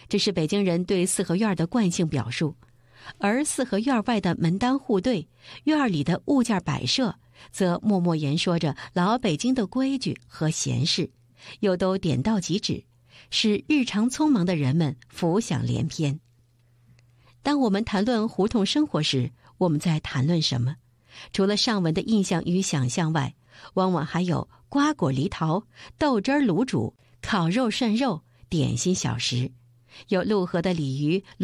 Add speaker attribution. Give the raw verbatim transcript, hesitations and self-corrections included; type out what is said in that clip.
Speaker 1: 这是北京人对四合院的惯性表述。而四合院外的门当户对，院里的物件摆设，则默默言说着老北京的规矩和闲事，又都点到即止，使日常匆忙的人们浮想联翩。当我们谈论胡同生活时，我们在谈论什么？除了上文的印象与想象外，往往还有瓜果梨桃、豆汁儿卤煮、烤肉涮肉、点心小食，有陆河的鲤鱼、